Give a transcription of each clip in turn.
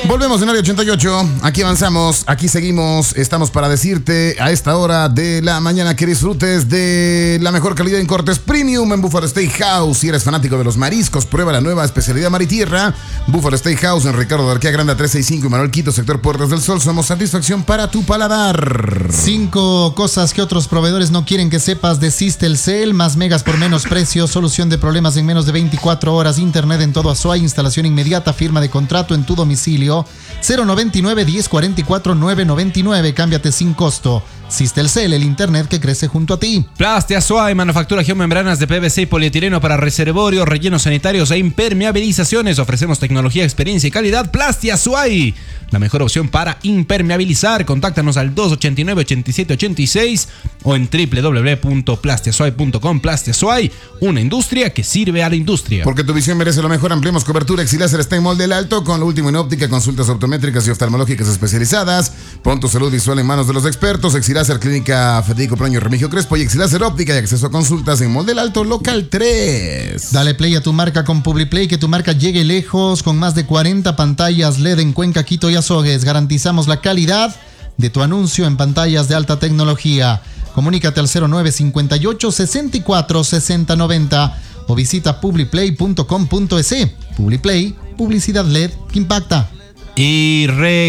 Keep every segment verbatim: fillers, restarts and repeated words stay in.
Volvemos en área ochenta y ocho, aquí avanzamos, aquí seguimos, estamos para decirte a esta hora de la mañana que disfrutes de la mejor calidad en cortes premium en Buffalo Steakhouse. Si eres fanático de los mariscos, prueba la nueva especialidad mar y tierra. Buffalo Steakhouse en Ricardo de Arquea Granda trescientos sesenta y cinco y Manuel Quito, sector Puertas del Sol. Somos satisfacción para tu paladar. Cinco cosas que otros proveedores no quieren que sepas de Sistelcel. Más megas por menos precio, solución de problemas en menos de veinticuatro horas, internet en todo Azuay, instalación inmediata, firma de contrato en tu domicilio. cero noventa y nueve, diez cuarenta y cuatro, novecientos noventa y nueve. Cámbiate sin costo. Sistelcel, el internet que crece junto a ti. Plastia Azuay, manufactura geomembranas de P V C y polietileno para reservorios, rellenos sanitarios e impermeabilizaciones. Ofrecemos tecnología, experiencia y calidad. Plastia Azuay, la mejor opción para impermeabilizar. Contáctanos al dos ochenta y nueve, ochenta y siete ochenta y seis o en doble u doble u doble u punto plastiazuay punto com. Plastia Azuay, una industria que sirve a la industria. Porque tu visión merece lo mejor, ampliemos cobertura. Exiláser está en Mall del Alto con lo último en óptica, consultas optométricas y oftalmológicas especializadas. Pon tu salud visual en manos de los expertos. Exiláser Clínica Federico Proño Remigio Crespo y Exiláser Óptica y acceso a consultas en Mall del Alto, local tres. Dale play a tu marca con Publiplay, que tu marca llegue lejos. Con más de cuarenta pantallas L E D en Cuenca, Quito y Azogues, garantizamos la calidad de tu anuncio en pantallas de alta tecnología. Comunícate al cero nueve cincuenta y ocho, sesenta y cuatro, sesenta noventa o visita publiplay punto com punto es. Publiplay, publicidad L E D que impacta. Y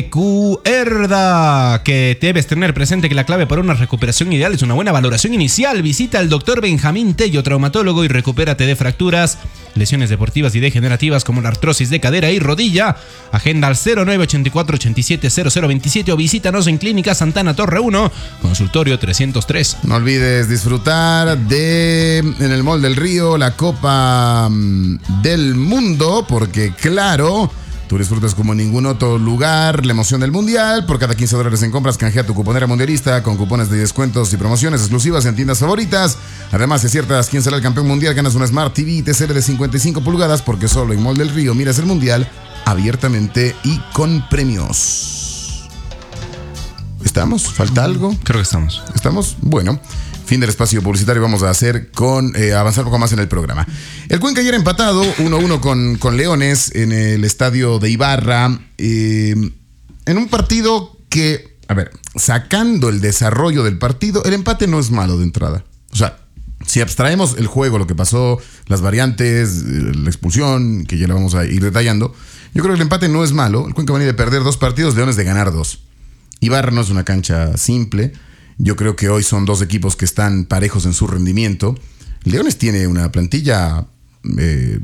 recuerda que debes tener presente que la clave para una recuperación ideal es una buena valoración inicial. Visita al doctor Benjamín Tello, traumatólogo, y recupérate de fracturas, lesiones deportivas y degenerativas como la artrosis de cadera y rodilla. Agenda al cero nueve ochenta y cuatro, ochenta y siete, cero cero veintisiete o visítanos en Clínica Santana Torre uno, consultorio trescientos tres. No olvides disfrutar de en el Mall del Río la Copa del Mundo, porque claro, tú disfrutas como en ningún otro lugar la emoción del Mundial. Por cada quince dólares en compras, canjea tu cuponera mundialista con cupones de descuentos y promociones exclusivas en tiendas favoritas. Además, si aciertas quién será el campeón mundial, ganas una Smart T V T C L de cincuenta y cinco pulgadas, porque solo en Mall del Río miras el Mundial abiertamente y con premios. ¿Estamos? ¿Falta algo? Creo que estamos. ¿Estamos? Bueno. Fin del espacio publicitario, vamos a hacer con eh, avanzar un poco más en el programa. El Cuenca ayer empatado uno a uno con, con Leones en el estadio de Ibarra, eh, en un partido que, a ver, sacando el desarrollo del partido, el empate no es malo de entrada. O sea, si abstraemos el juego, lo que pasó, las variantes, la expulsión, que ya la vamos a ir detallando, yo creo que el empate no es malo. El Cuenca venía de perder dos partidos, Leones de ganar dos. Ibarra no es una cancha simple. Yo creo que hoy son dos equipos que están parejos en su rendimiento. Leones tiene una plantilla eh,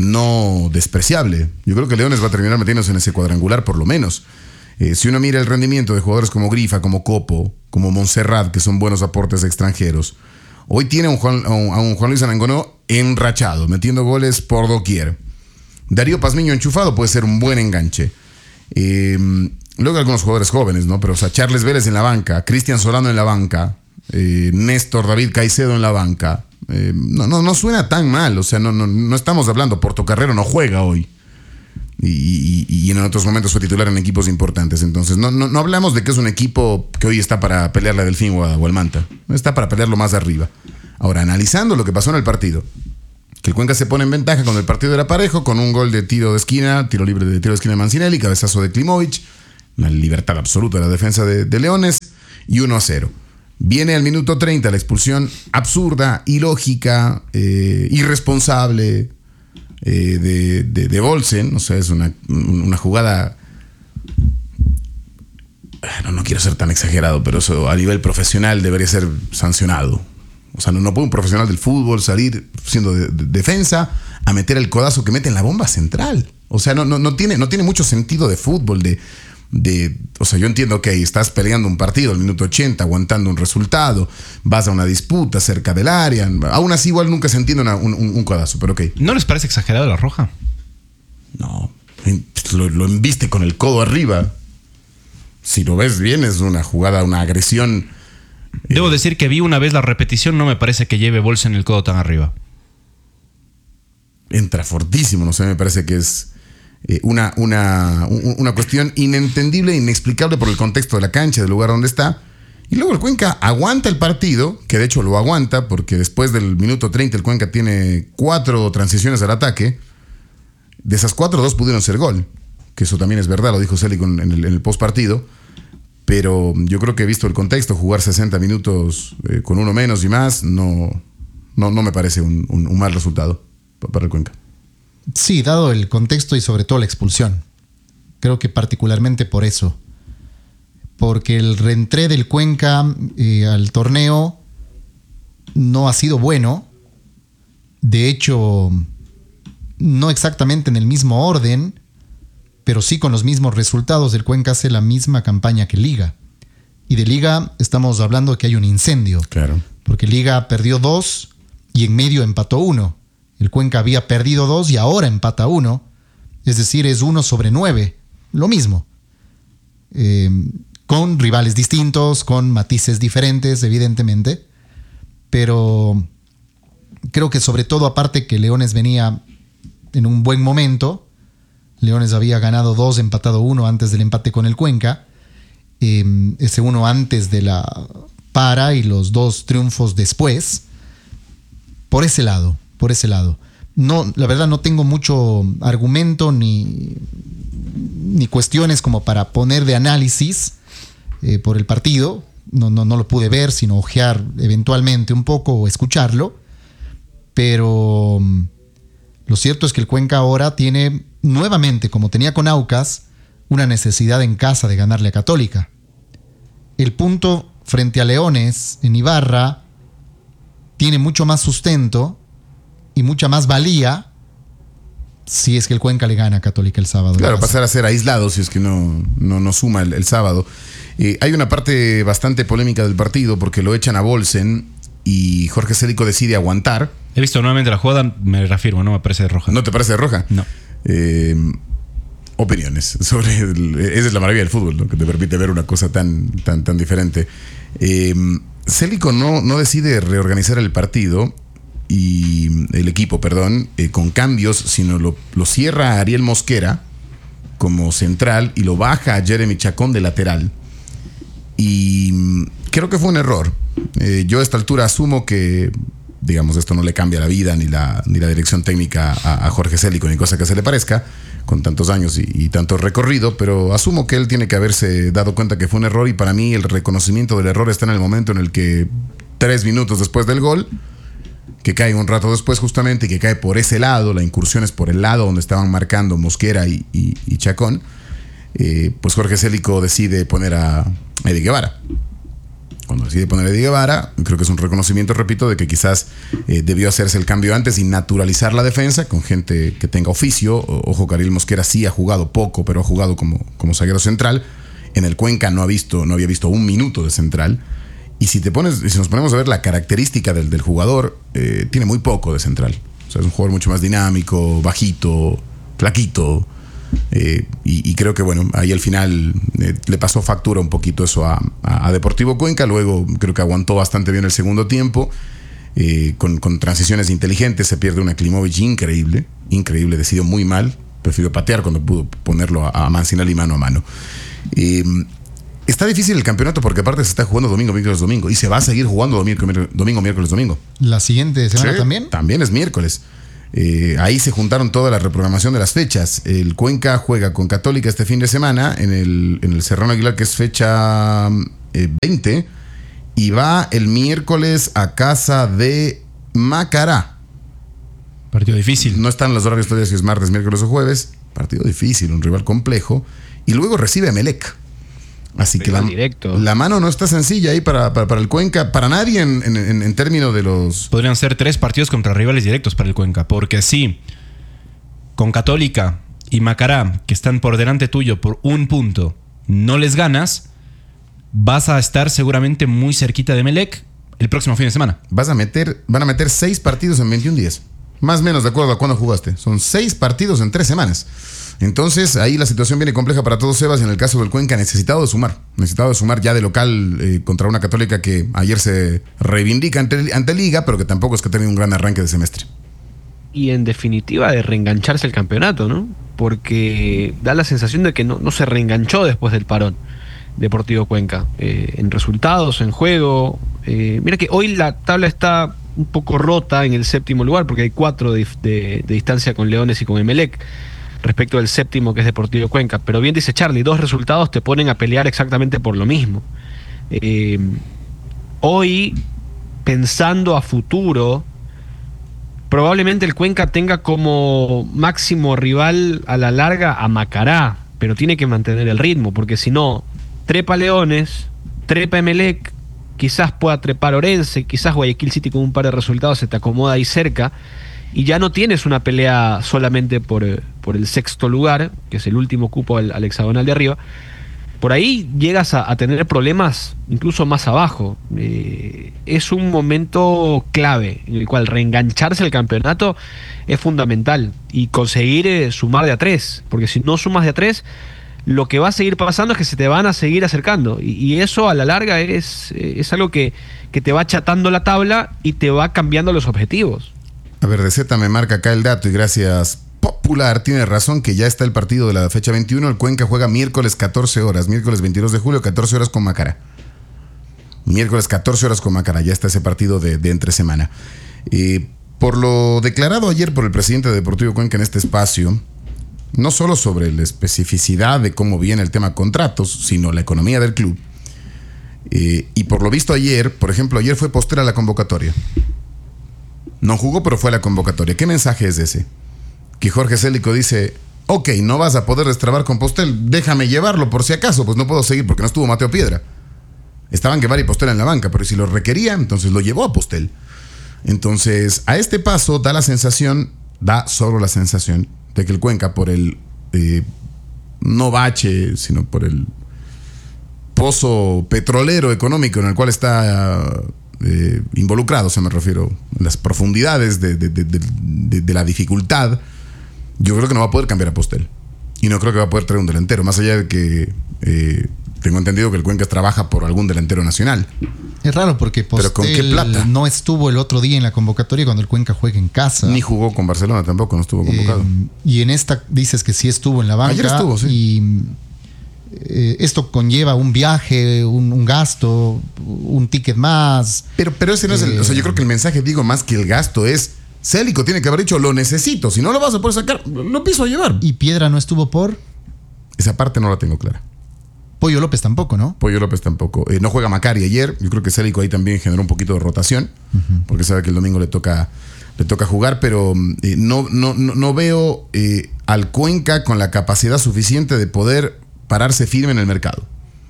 no despreciable. Yo creo que Leones va a terminar metiéndose en ese cuadrangular por lo menos. Eh, si uno mira el rendimiento de jugadores como Grifa, como Copo, como Montserrat, que son buenos aportes extranjeros, hoy tiene a un Juan, a un Juan Luis Anangonó enrachado, metiendo goles por doquier. Darío Pazmiño enchufado puede ser un buen enganche. Eh, luego algunos jugadores jóvenes, ¿no? Pero, o sea, Charles Vélez en la banca, Cristian Solano en la banca, eh, Néstor David Caicedo en la banca. Eh, no, no, no suena tan mal. O sea, no, no, no estamos hablando. Portocarrero no juega hoy. Y, y, y en otros momentos fue titular en equipos importantes. Entonces, no, no, no hablamos de que es un equipo que hoy está para pelear la Delfín o, a, o al Manta. Está para pelearlo más arriba. Ahora, analizando lo que pasó en el partido, que el Cuenca se pone en ventaja cuando el partido era parejo, con un gol de tiro de esquina, tiro libre de tiro de esquina de Mancinelli, cabezazo de Klimovic, una libertad absoluta de la defensa de, de Leones, y uno a cero. Viene al minuto treinta la expulsión absurda, ilógica, eh, irresponsable eh, de, de, de Bolsen. O sea, es una, una jugada... No, no quiero ser tan exagerado, pero eso a nivel profesional debería ser sancionado. O sea, no, no puede un profesional del fútbol salir siendo de, de defensa a meter el codazo que mete en la bomba central. O sea, no, no, no, tiene, no tiene mucho sentido de fútbol. De, de, o sea, yo entiendo que estás peleando un partido al minuto ochenta, aguantando un resultado, vas a una disputa cerca del área. Aún así, igual nunca se entiende una, un, un codazo, pero ok. ¿No les parece exagerado la roja? No, lo, lo embiste con el codo arriba. Si lo ves bien, es una jugada, una agresión. Debo decir que vi una vez la repetición, no me parece que lleve Bolsen el codo tan arriba. Entra fortísimo, no sé, me parece que es eh, una, una, una cuestión inentendible, inexplicable por el contexto de la cancha, del lugar donde está. Y luego el Cuenca aguanta el partido, que de hecho lo aguanta, porque después del minuto treinta el Cuenca tiene cuatro transiciones al ataque. De esas cuatro, dos pudieron ser gol. que eso también es verdad, lo dijo Célico en el, en el post partido, pero yo creo que visto el contexto, jugar sesenta minutos eh, con uno menos y más, no, no, no me parece un, un, un mal resultado para el Cuenca. Sí, dado el contexto y sobre todo la expulsión. Creo que particularmente por eso. Porque el reentré del Cuenca eh, al torneo no ha sido bueno. De hecho, no exactamente en el mismo orden, pero sí con los mismos resultados. El Cuenca hace la misma campaña que Liga. Y de Liga estamos hablando de que hay un incendio. Claro. Porque Liga perdió dos y en medio empató uno. El Cuenca había perdido dos y ahora empata uno. Es decir, es uno sobre nueve. Lo mismo. Eh, con rivales distintos, con matices diferentes, evidentemente. Pero creo que sobre todo, aparte que Leones venía en un buen momento, Leones había ganado dos, empatado uno antes del empate con el Cuenca. Eh, ese uno antes de la para y los dos triunfos después. Por ese lado, por ese lado. No, la verdad no tengo mucho argumento ni, ni cuestiones como para poner de análisis eh, por el partido. No, no, no lo pude ver, sino ojear eventualmente un poco o escucharlo. Pero lo cierto es que el Cuenca ahora tiene nuevamente, como tenía con Aucas, una necesidad en casa de ganarle a Católica. El punto frente a Leones en Ibarra tiene mucho más sustento y mucha más valía si es que el Cuenca le gana a Católica el sábado. Claro, pasar a ser aislado si es que no, no, no suma el, el sábado. Eh, hay una parte bastante polémica del partido porque lo echan a Bolsen y Jorge Célico decide aguantar. He visto nuevamente la jugada, me reafirmo, no me parece de roja. ¿No te parece de roja? No. Eh, opiniones sobre el, esa es la maravilla del fútbol, ¿no? Que te permite ver una cosa tan, tan, tan diferente. Eh, Célico no, no decide reorganizar el partido y el equipo, perdón, eh, con cambios, sino lo, lo cierra a Ariel Mosquera como central y lo baja a Jeremy Chacón de lateral. Y creo que fue un error. Eh, yo a esta altura asumo que, digamos, esto no le cambia la vida ni la, ni la dirección técnica a, a Jorge Célico, ni cosa que se le parezca, con tantos años y, y tanto recorrido, pero asumo que él tiene que haberse dado cuenta que fue un error y para mí el reconocimiento del error está en el momento en el que tres minutos después del gol, que cae un rato después justamente y que cae por ese lado, la incursión es por el lado donde estaban marcando Mosquera y, y, y Chacón, eh, pues Jorge Célico decide poner a Eddie Guevara. Cuando decide poner a Eddie Guevara, creo que es un reconocimiento, repito, de que quizás eh, debió hacerse el cambio antes y naturalizar la defensa con gente que tenga oficio. O, ojo, Ariel Mosquera sí ha jugado poco, pero ha jugado como, como zaguero central. En el Cuenca no ha visto, no había visto un minuto de central. Y si te pones, si nos ponemos a ver la característica del, del jugador, eh, tiene muy poco de central. O sea, es un jugador mucho más dinámico, bajito, flaquito. Eh, y, y creo que bueno, ahí al final eh, le pasó factura un poquito eso a, a, a Deportivo Cuenca. Luego creo que aguantó bastante bien el segundo tiempo, eh, con, con transiciones inteligentes. Se pierde una Klimovic increíble, increíble, decidió muy mal, prefirió patear cuando pudo ponerlo a, a Mancinelli mano a mano. eh, Está difícil el campeonato porque aparte se está jugando domingo, miércoles, domingo y se va a seguir jugando domingo, domingo miércoles, domingo. ¿La siguiente semana sí, también? También es miércoles. Eh, ahí se juntaron toda la reprogramación de las fechas. El Cuenca juega con Católica este fin de semana en el, en el Serrano Aguilar, que es fecha eh, veinte, y va el miércoles a casa de Macará. Partido difícil. No están los horarios todavía si es martes, miércoles o jueves. Partido difícil, un rival complejo. Y luego recibe a Emelec. Así que la, la mano no está sencilla ahí para, para, para el Cuenca, para nadie en, en, en términos de los... Podrían ser tres partidos contra rivales directos para el Cuenca, porque sí, con Católica y Macará, que están por delante tuyo por un punto, no les ganas, vas a estar seguramente muy cerquita de Emelec el próximo fin de semana. Vas a meter, van a meter seis partidos en veintiún días, más o menos de acuerdo a cuándo jugaste. Son seis partidos en tres semanas. Entonces ahí la situación viene compleja para todos, Sebas, y en el caso del Cuenca necesitado de sumar, necesitado de sumar ya de local eh, contra una Católica que ayer se reivindica ante, ante Liga, pero que tampoco es que tenga un gran arranque de semestre. Y en definitiva de reengancharse el campeonato, ¿no? Porque da la sensación de que no, no se reenganchó después del parón Deportivo Cuenca, eh, en resultados, en juego. Eh, mira que hoy la tabla está un poco rota en el séptimo lugar porque hay cuatro de, de, de distancia con Leones y con Emelec. respecto del séptimo, que es Deportivo Cuenca. Pero bien dice Charlie, dos resultados te ponen a pelear exactamente por lo mismo. Eh, hoy, pensando a futuro, probablemente el Cuenca tenga como máximo rival a la larga a Macará, pero tiene que mantener el ritmo, porque si no, trepa Leones, trepa Emelec, quizás pueda trepar Orense, quizás Guayaquil City con un par de resultados se te acomoda ahí cerca, y ya no tienes una pelea solamente por, por el sexto lugar, que es el último cupo al, al hexagonal de arriba. Por ahí llegas a, a tener problemas incluso más abajo. Eh, es un momento clave en el cual reengancharse al campeonato es fundamental y conseguir eh, sumar de a tres, porque si no sumas de a tres, lo que va a seguir pasando es que se te van a seguir acercando y, y eso a la larga es, es algo que, que te va achatando la tabla y te va cambiando los objetivos. A ver, de Z me marca acá el dato y gracias Popular, tiene razón que ya está el partido de la fecha veintiuno. El Cuenca juega miércoles catorce horas, miércoles veintidós de julio, catorce horas con Macará. Miércoles catorce horas con Macará, ya está ese partido de, de entre semana. Eh, por lo declarado ayer por el presidente de Deportivo Cuenca en este espacio, no solo sobre la especificidad de cómo viene el tema contratos, sino la economía del club. Eh, y por lo visto ayer, por ejemplo, ayer fue postera la convocatoria. No jugó, pero fue a la convocatoria. ¿Qué mensaje es ese? Que Jorge Célico dice, ok, no vas a poder destrabar con Postel, déjame llevarlo por si acaso, pues no puedo seguir porque no estuvo Mateo Piedra. Estaban Guevara y Postel en la banca, pero si lo requería, entonces lo llevó a Postel. Entonces, a este paso da la sensación, da solo la sensación, de que el Cuenca, por el, eh, no bache, sino por el pozo petrolero económico en el cual está eh, involucrado, se me refiero, en las profundidades de, de, de, de, de, de la dificultad, yo creo que no va a poder cambiar a Postel. Y no creo que va a poder traer un delantero, más allá de que eh, tengo entendido que el Cuenca trabaja por algún delantero nacional. Es raro porque ¿Pero con qué Postel plata? no estuvo el otro día en la convocatoria cuando el Cuenca juega en casa. Ni jugó con Barcelona tampoco, no estuvo convocado. Eh, y en esta dices que sí estuvo en la banca. Ayer estuvo, sí. Y eh, esto conlleva un viaje, un, un gasto, un ticket más. Pero, pero ese no es el... Eh, O sea, yo creo que el mensaje, digo, más que el gasto es... Célico tiene que haber dicho, lo necesito. Si no lo vas a poder sacar, lo pienso llevar. Y Piedra no estuvo por... Esa parte no la tengo clara. Pollo López tampoco, ¿no? Pollo López tampoco. Eh, no juega Macari ayer. Yo creo que Célico ahí también generó un poquito de rotación. Uh-huh. Porque sabe que el domingo le toca, le toca jugar. Pero eh, no, no, no, no veo eh, al Cuenca con la capacidad suficiente de poder pararse firme en el mercado.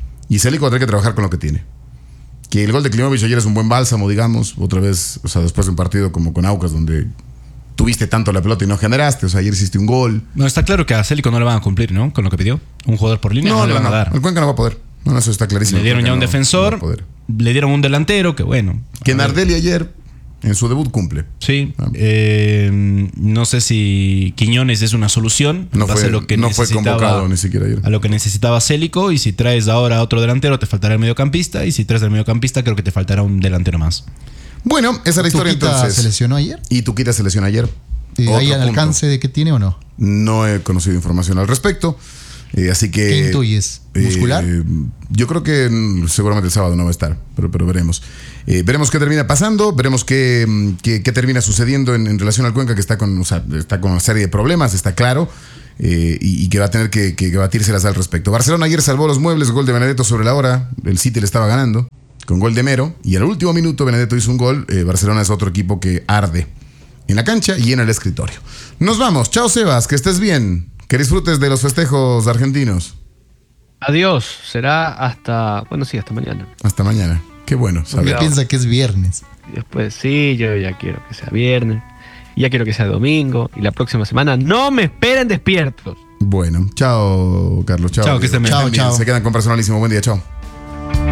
Y Célico va a tener que trabajar con lo que tiene. Que el gol de Klimovic ayer es un buen bálsamo, digamos. Otra vez, o sea, después de un partido como con Aucas, donde tuviste tanto la pelota y no generaste. O sea, ayer hiciste un gol. No, está claro que a Célico no le van a cumplir, ¿no? Con lo que pidió. Un jugador por línea no, no, no le van no. a dar. El Cuenca no va a poder. No, no, eso está clarísimo. Le dieron ya un no, defensor, no le dieron un delantero, que bueno. Que Nardelli ayer, en su debut, cumple. Sí. Ah. Eh, no sé si Quiñones es una solución. No fue, lo que no fue convocado ni siquiera ayer. A lo que necesitaba Célico. Y si traes ahora otro delantero, te faltará el mediocampista. Y si traes el mediocampista, creo que te faltará un delantero más. Bueno, esa es la historia entonces. ¿Se lesionó ayer? Y Tuquita se lesionó ayer. Eh, ¿Hay al alcance de qué tiene o no? No he conocido información al respecto. Eh, así que. ¿Qué intuyes? ¿Muscular? Eh, yo creo que mm, seguramente el sábado no va a estar, pero, pero veremos. Eh, veremos qué termina pasando, veremos qué, qué, qué termina sucediendo en, en relación al Cuenca, que está con, o sea, está con una serie de problemas, está claro, eh, y, y que va a tener que, que, que batírselas al respecto. Barcelona ayer salvó los muebles, gol de Benedetto sobre la hora, el City le estaba ganando, con gol de Mero, y al último minuto Benedetto hizo un gol. eh, Barcelona es otro equipo que arde en la cancha y en el escritorio. Nos vamos, chao Sebas, que estés bien. Que disfrutes de los festejos argentinos. Adiós, será hasta, bueno, sí, hasta mañana. Hasta mañana. Qué bueno. Porque piensa que es viernes. Y después, sí, yo ya quiero que sea viernes, ya quiero que sea domingo, y la próxima semana no me esperen despiertos. Bueno, chao Carlos, chao. Chao, que estén bien. Chao, chao. Se quedan con Personalísimo. Buen día, chao.